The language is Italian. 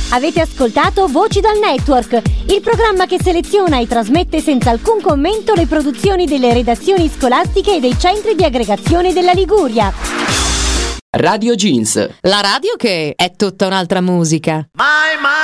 Avete ascoltato Voci dal Network, il programma che seleziona e trasmette senza alcun commento le produzioni delle redazioni scolastiche e dei centri di aggregazione della Liguria. Radio Jeans. La radio che è tutta un'altra musica. My